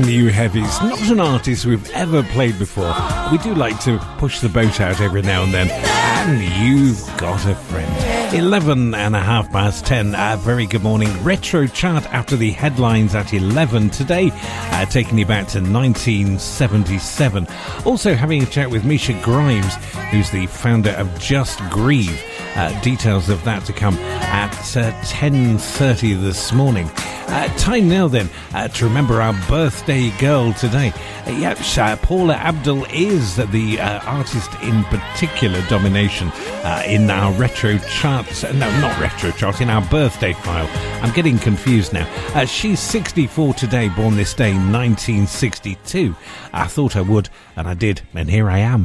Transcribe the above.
brand new heavies, not an artist we've ever played before. We do like to push the boat out every now and then. And You've Got a Friend. 11 and a half past 10. Very good morning. Retro chart after the headlines at 11 today, taking you back to 1977. Also having a chat with Misha Grimes, who's the founder of Just Grieve. Details of that to come at 10:30 this morning. Time now then to remember our birthday girl today. Paula Abdul is the artist in particular domination in our retro charts. No, not retro chart, in our birthday file. I'm getting confused now. She's 64 today, born this day, 1962. I thought I would, and I did, and here I am.